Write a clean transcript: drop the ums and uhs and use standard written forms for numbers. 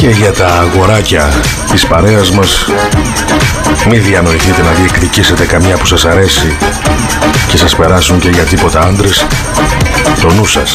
Και για τα αγοράκια της παρέας μας, μη διανοηθείτε να διεκδικήσετε καμιά που σας αρέσει και σας περάσουν και για τίποτα άντρες. Το νου σας.